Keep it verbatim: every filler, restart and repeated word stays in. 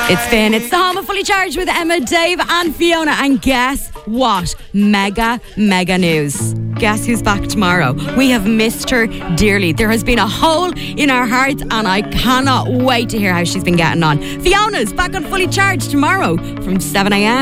It's Finn. It's the home of Fully Charged with Emma, Dave and Fiona. And guess what? Mega, mega news. Guess who's back tomorrow? We have missed her dearly. There has been a hole in our hearts and I cannot wait to hear how she's been getting on. Fiona's back on Fully Charged tomorrow from seven a.m.